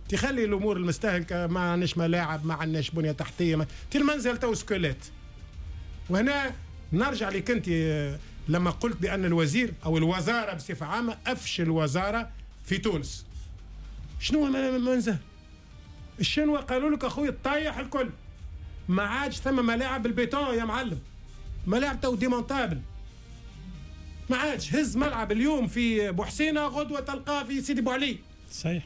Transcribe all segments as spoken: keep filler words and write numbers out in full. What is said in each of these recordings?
تخلي الامور المستهلكه، ما عندناش ملاعب، ما عندناش بنيه تحتيه، ما المنزل تو سكولات. وهنا نرجع لك انت لما قلت بان الوزير او الوزاره بصفه عامه افشل وزاره في تونس. شنو المنزل؟ الشنوة قالوا لك اخوي الطايح الكل، ما عادش ثم ملاعب بالبيتون يا معلم، ملاعب تو ديمونتابل، ما عادش. هز ملعب اليوم في بوحسينه غدوه تلقاه في سيدي بوعلي. صحيح.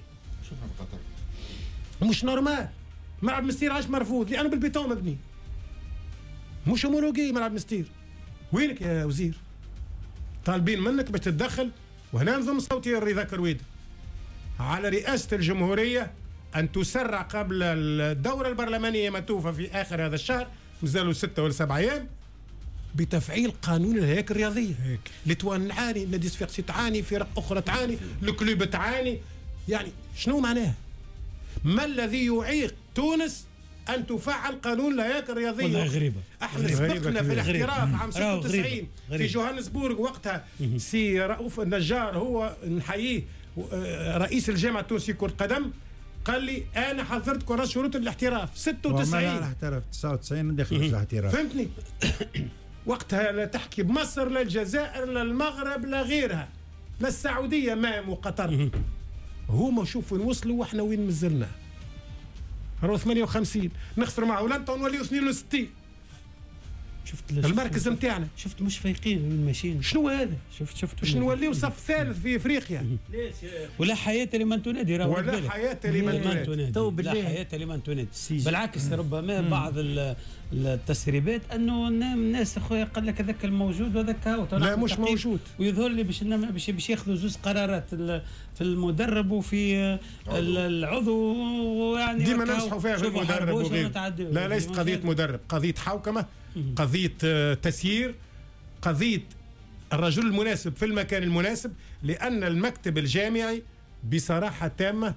مش نورمال. ملعب مستير عاش مرفوض لانه بالبيتون مبني، مش هومولوجي ملعب مستير. وينك يا وزير؟ طالبين منك باش تتدخل. وهنا نضم صوتي الرضا كرويد على رئاسه الجمهوريه ان تسرع قبل الدوره البرلمانيه متوفه في اخر هذا الشهر، مازالوا ستة ولا سبعة ايام، بتفعيل قانون الهياكل الرياضيه. لتوان تعاني، نادي صفاقسي تعاني، فرق اخرى تعاني، الكلوب تعاني. يعني شنو معناه؟ ما الذي يعيق تونس ان تفعل قانون الهياكل الرياضيه؟ والله غريبه. احنا سبقنا في الاحتراف عام ستة وتسعين في جوهانسبورغ، وقتها سي رؤوف النجار هو نحييه رئيس الجامعه التونسيه كره القدم، قال لي انا حضرت كره شروط الاحتراف ستة وتسعين. وما احترف تسعة وتسعين دخل في الاحتراف. فهمتني؟ وقتها لا تحكي بمصر لا الجزائر لا المغرب لا غيرها لا السعوديه ما وقطر. هما شوفوا وين وصلوا واحنا وين مازلنا. راهو ثمانية وخمسين نخسروا مع هولندا ونوليو اثنين وستين. شفت المركز نتاعنا. شفت مش فايقين ماشيين. شنو هذا؟ شفت شفت باش نوليو صف ثالث في افريقيا. ولا حياه لمن تنادي. ولا حياه لمن تنادي. تو بالله لا حياه لمن تنادي. بالعكس ربما بعض التسريبات انه الناس اخويا قال لك هذاك الموجود وهذاك هاو. لا مش موجود. ويظهر لي باش باش باش ياخذوا زوج قرارات في المدرب وفي العضو. ويعني ديما ننصحوا فيها غير مدرب وغير. لا ليست قضيه مدرب، قضيه حوكمه، قضيه تسيير، قضيه الرجل المناسب في المكان المناسب. لان المكتب الجامعي بصراحه تامه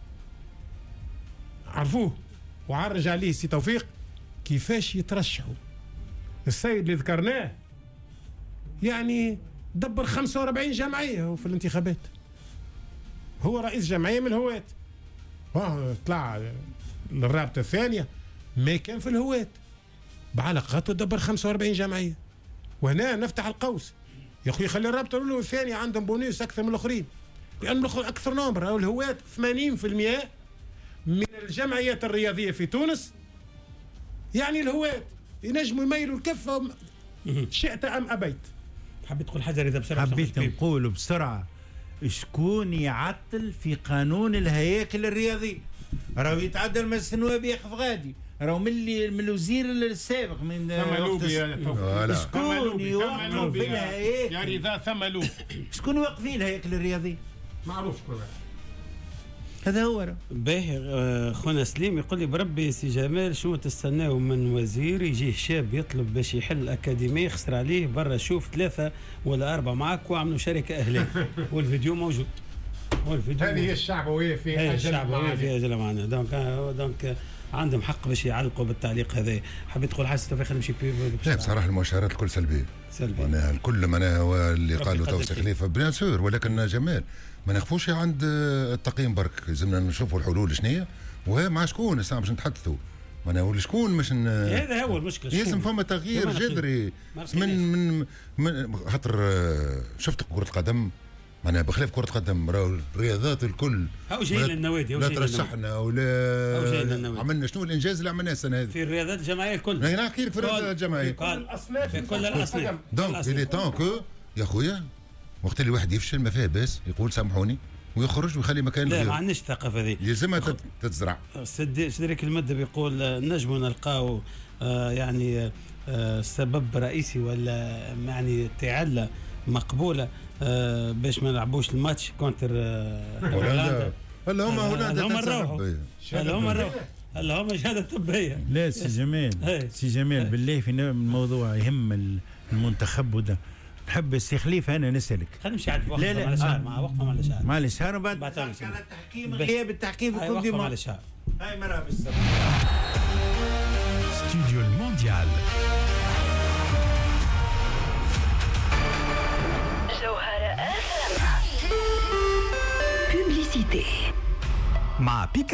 عرفوه وعرج عليه سي توفيق كيفاش يترشحوا. السيد اللي ذكرناه يعني دبر خمسة وأربعين جمعيه في الانتخابات، هو رئيس جمعيه من الهوات، طلع للرابطه الثانيه ما كان في الهوات بعلاقاته دبر خمسة وأربعين جمعيه. وهنا نفتح القوس يا اخوي، خلي الرابطه الاولى والثانيه عندهم بونيس اكثر من الاخرين، لان اكثر نمبر. الهوات ثمانين بالمئة من الجمعيات الرياضيه في تونس، يعني الهوات ينجموا يميلوا الكفه شئت ام ابيت. حبيت تقول حاجه اذا بسرعه؟ حبيت نقول بسرعه شكون يعطل في قانون الهياكل الرياضي؟ راهو يتعدل من السنواب ياخذ غادي، راهو من اللي من الوزير السابق من شكون يوقف في الهياكل؟ يعني ذا ثم لوب شكون يوقف في الهياكل الرياضي؟ معروف شكون هذا هو. باهي خونا سليم يقول لي بربي سي جمال شنو تستناو من وزير يجيه شاب يطلب باش يحل الأكاديمية يخسر عليه برا، شوف ثلاثة ولا أربعة معك وعملوا شركة أهلية. والفيديو موجود. والفيديو هذه هي الشعبوية في أجل الشعبوية في أجل معنا. دونك دونك عندهم حق باش يعلقوا بالتعليق هذا. حبيت تقول حاجة توفيق نمشي بي؟ لا بصراحة المؤشرات الكل سلبية. سلبية. أنا الكل معناها هو اللي قالوا توفيق خليفة بيان سور، ولكن جمال ما نخفوش عند التقييم برك، لازمنا نشوفوا الحلول شنية وهي مع شكون الساعة باش نتحدثوا. معناها شكون مش ن... هذا هو المشكلة. لازم فما تغيير جذري من من, من خاطر شفت كرة القدم معناها بخلاف كرة القدم راهو الرياضات الكل هاو جايين للنوادي، لا ترشحنا ولا عملنا شنو الانجاز اللي عملناه السنه هذه في الرياضات الجماعيه الكل. انا نحكي لك في الرياضات الجماعيه في كل الاصناف، في كل الاصناف. دونك إلي طون كو يا خويا وقت اللي واحد يفشل ما فيها باس يقول سامحوني ويخرج ويخلي مكان. لا ما عندناش الثقافه هذه، يلزمها تتزرع. سيدريك المدة بيقول نجموا نلقاو آه يعني آه سبب رئيسي ولا يعني تعلة مقبوله آه باش ما نلعبوش الماتش كونتر هولندا. هلا هما هولندا هلا هما نروحوا هلا هما نروحوا هلا هما شهاده طبيه. لا سي جمال سي جمال بالله في الموضوع يهم المنتخب وده نحب السي خليفه انا نسالك. خلينا نمشي على وقفه مع الاشعار مع وقفه مع الاشعار مع الاشعار وبعد على التحكيم غياب التحكيم يكون ديما مع الاشعار. هاي مرة بالسبب استوديو المونديال جوهرة أف إم. بوبليسيتي مع بيكا.